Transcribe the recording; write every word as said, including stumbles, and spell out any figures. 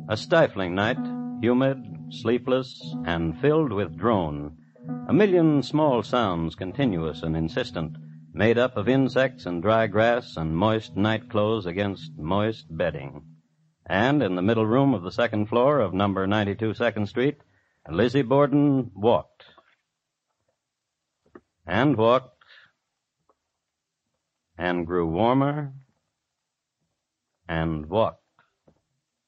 A stifling night, humid, sleepless, and filled with drone. A million small sounds, continuous and insistent, made up of insects and dry grass and moist night clothes against moist bedding. And in the middle room of the second floor of number ninety-two Second Street, Lizzie Borden walked. And walked, and grew warmer, and walked.